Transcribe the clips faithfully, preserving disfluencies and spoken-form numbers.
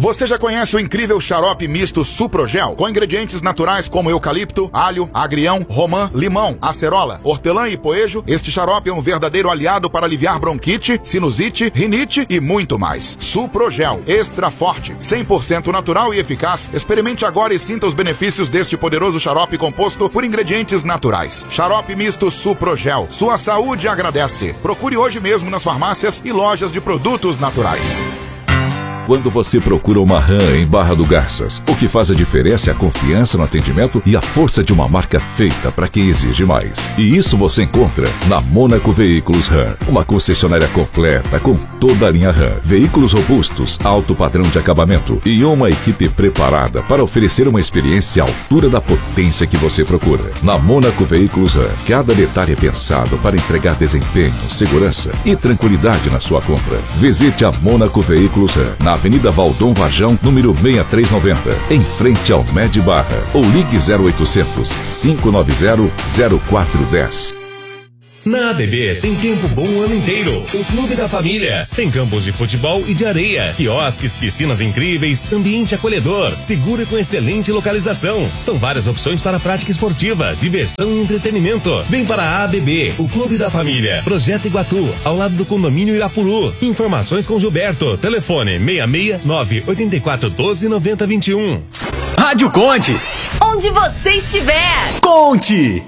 Você já conhece o incrível xarope misto Suprogel? Com ingredientes naturais como eucalipto, alho, agrião, romã, limão, acerola, hortelã e poejo, este xarope é um verdadeiro aliado para aliviar bronquite, sinusite, rinite e muito mais. Suprogel, extra forte, cem por cento natural e eficaz. Experimente agora e sinta os benefícios deste poderoso xarope composto por ingredientes naturais. Xarope misto Suprogel. Sua saúde agradece. Procure hoje mesmo nas farmácias e lojas de produtos naturais. Quando você procura uma RAM em Barra do Garças, o que faz a diferença é a confiança no atendimento e a força de uma marca feita para quem exige mais. E isso você encontra na Mônaco Veículos RAM, uma concessionária completa com toda a linha RAM, veículos robustos, alto padrão de acabamento e uma equipe preparada para oferecer uma experiência à altura da potência que você procura. Na Mônaco Veículos RAM, cada detalhe é pensado para entregar desempenho, segurança e tranquilidade na sua compra. Visite a Mônaco Veículos RAM, na Avenida Valdom Varjão, número seis três nove zero, em frente ao Med Barra, ou ligue zero oitocentos, cinco nove zero, zero quatro um zero. Na A D B tem tempo bom o ano inteiro. O Clube da Família tem campos de futebol e de areia, quiosques, piscinas incríveis, ambiente acolhedor, seguro e com excelente localização. São várias opções para prática esportiva, diversão e entretenimento. Vem para a A D B, o Clube da Família, Projeto Iguatu, ao lado do condomínio Irapuru. Informações com Gilberto. Telefone seis seis nove, oito quatro um dois, nove zero dois um. Rádio Conte. Onde você estiver. Conte.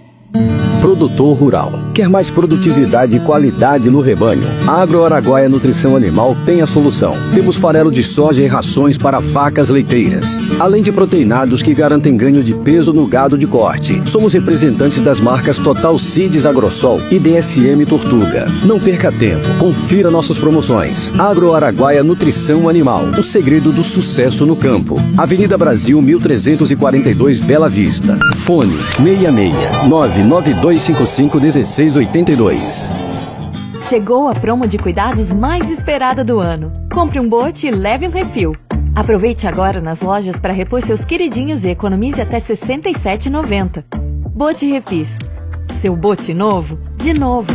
Produtor rural. Quer mais produtividade e qualidade no rebanho? A Agro Araguaia Nutrição Animal tem a solução. Temos farelo de soja e rações para vacas leiteiras, além de proteinados que garantem ganho de peso no gado de corte. Somos representantes das marcas Total Seeds Agrosol e D S M Tortuga. Não perca tempo, confira nossas promoções. Agro Araguaia Nutrição Animal, o segredo do sucesso no campo. Avenida Brasil mil trezentos e quarenta e dois, Bela Vista. Fone seis seis nove nove dois cinco cinco um seis oito dois. Chegou a promo de cuidados mais esperada do ano. Compre um bote e leve um refil. Aproveite agora nas lojas para repor seus queridinhos e economize até sessenta e sete reais e noventa centavos. Bote Refis. Seu bote novo, de novo.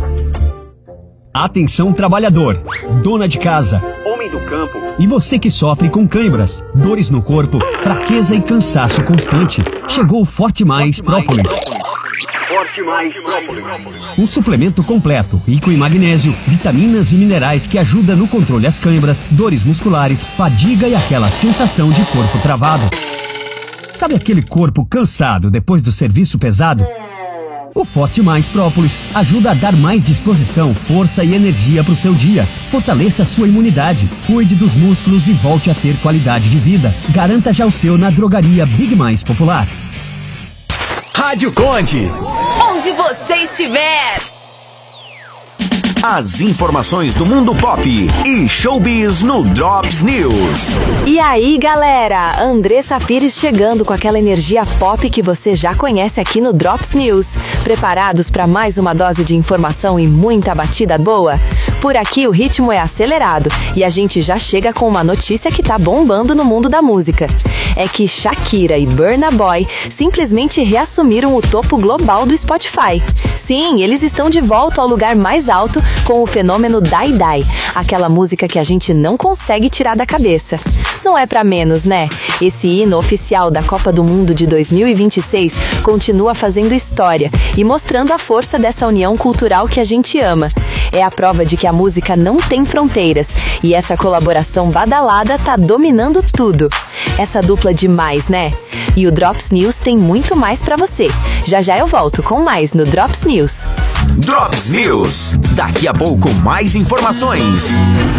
Atenção trabalhador, dona de casa, homem do campo e você que sofre com câimbras, dores no corpo, fraqueza e cansaço constante. Chegou o Forte Mais Própolis. Forte Mais Própolis. Um suplemento completo, rico em magnésio, vitaminas e minerais que ajuda no controle das câimbras, dores musculares, fadiga e aquela sensação de corpo travado. Sabe aquele corpo cansado depois do serviço pesado? O Forte Mais Própolis ajuda a dar mais disposição, força e energia para o seu dia. Fortaleça a sua imunidade, cuide dos músculos e volte a ter qualidade de vida. Garanta já o seu na drogaria Big Mais Popular. Rádio Conte. Onde você estiver. As informações do mundo pop e showbiz no Drops News. E aí, galera? Andressa Pires chegando com aquela energia pop que você já conhece aqui no Drops News. Preparados para mais uma dose de informação e muita batida boa? Por aqui o ritmo é acelerado e a gente já chega com uma notícia que tá bombando no mundo da música. É que Shakira e Burna Boy simplesmente reassumiram o topo global do Spotify. Sim, eles estão de volta ao lugar mais alto com o fenômeno Die Die, aquela música que a gente não consegue tirar da cabeça. Não é pra menos, né? Esse hino oficial da Copa do Mundo de dois mil e vinte e seis continua fazendo história e mostrando a força dessa união cultural que a gente ama. É a prova de que a música não tem fronteiras e essa colaboração badalada tá dominando tudo. Essa dupla demais, né? E o Drops News tem muito mais pra você. Já já eu volto com mais no Drops News. Drops News. Daqui a pouco mais informações.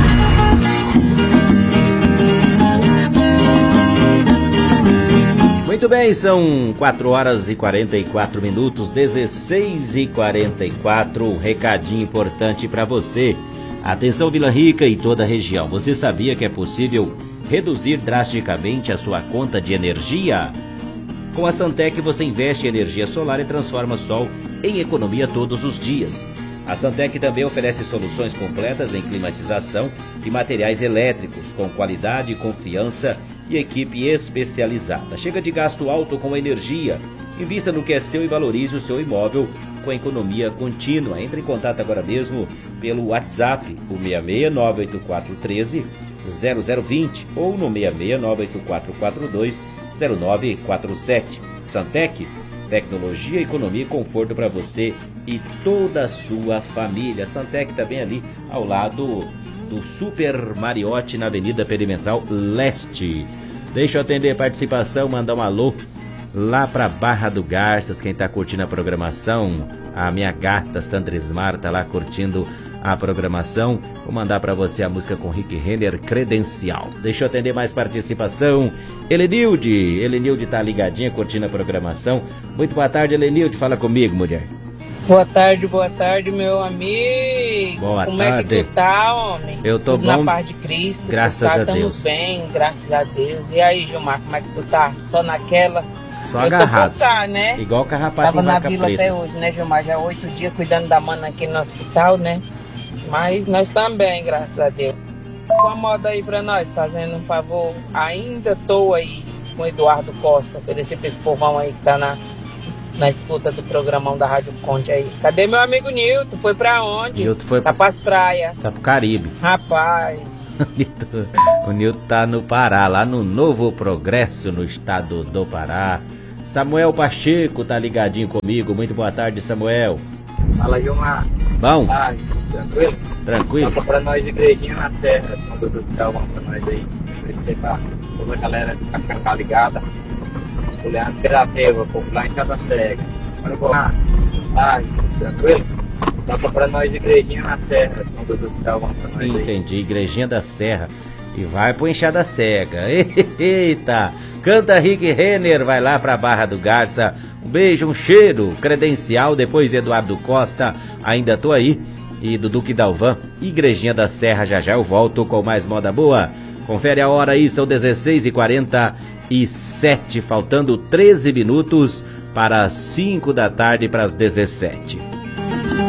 Muito bem, são quatro horas e quarenta e quatro minutos, dezesseis e quarenta e quatro. Um recadinho importante para você. Atenção, Vila Rica e toda a região. Você sabia que é possível reduzir drasticamente a sua conta de energia? Com a Santec você investe em energia solar e transforma sol em economia todos os dias. A Santec também oferece soluções completas em climatização e materiais elétricos, com qualidade, confiança e equipe especializada. Chega de gasto alto com energia. Invista no que é seu e valorize o seu imóvel com a economia contínua. Entre em contato agora mesmo pelo WhatsApp, o seis seis nove oito quatro um três zero zero dois zero ou no seis seis nove oito quatro quatro dois zero nove quatro sete. Santec, tecnologia, economia e conforto para você e toda a sua família. Santec também ali ao lado do Super Mariotti na Avenida Perimetral Leste. Deixa eu atender a participação, mandar um alô lá pra Barra do Garças, quem tá curtindo a programação, a minha gata Sandra Ismar tá lá curtindo a programação. Vou mandar pra você a música com Rick Renner, Credencial. Deixa eu atender mais participação. Helenilde, Helenilde tá ligadinha, curtindo a programação. Muito boa tarde, Helenilde, fala comigo, mulher. Boa tarde, boa tarde, meu amigo. Boa Como tarde. é que tu tá, homem? Eu tô Tudo bom. na paz de Cristo. Graças tá, a Deus. Estamos bem, graças a Deus. E aí, Gilmar, como é que tu tá? Só naquela? Só eu agarrado. Tô por cá, né? Igual carrapato Tava em na vaca vila preta. até hoje, né, Gilmar? Já oito dias cuidando da mana aqui no hospital, né? Mas nós também, graças a Deus. Uma moda aí pra nós, fazendo um favor. Ainda tô aí com o Eduardo Costa, oferecer pra esse povão aí que tá na, na escuta do programão da Rádio Conte aí. Cadê meu amigo Nilton? Foi pra onde? Nilton foi Tá pras praias. Tá pro Caribe. Rapaz. O Nilton tá no Pará, lá no Novo Progresso, no estado do Pará. Samuel Pacheco tá ligadinho comigo. Muito boa tarde, Samuel. Fala, Gilmar. Bom? Ah, tranquilo? Tranquilo. Toca pra nós, igrejinha na terra. Quando tu dá uma pra nós aí. Pra toda a galera ficar ligada. O Leandro Peraceva, popular em Cada Cega. Bora, bora. Ah, tranquilo? Toca pra nós, igrejinha na terra. Quando tu dá uma pra nós aí. Entendi, Igrejinha da Serra. E vai pro Enxada Cega. Eita! Canta Rick Renner, vai lá pra Barra do Garça. Um beijo, um cheiro. Credencial, depois Eduardo Costa. Ainda tô aí. E do Duque Dalvan. Igrejinha da Serra, já já eu volto com mais moda boa. Confere a hora aí, são dezesseis e quarenta e sete, faltando treze minutos para as cinco da tarde para as dezessete.